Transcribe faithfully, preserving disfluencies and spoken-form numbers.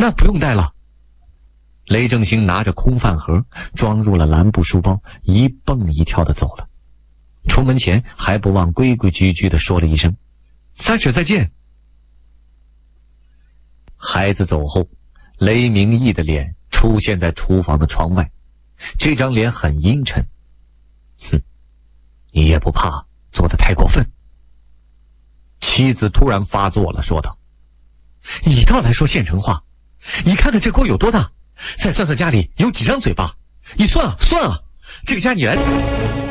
那不用带了。雷正兴拿着空饭盒装入了蓝布书包，一蹦一跳的走了。出门前还不忘规规矩矩的说了一声三婶再见。孩子走后，雷明义的脸出现在厨房的窗外，这张脸很阴沉。哼，你也不怕做得太过分？妻子突然发作了，说道：你倒来说现成话，你看看这锅有多大，再算算家里有几张嘴巴，你算啊算啊，这个家你来。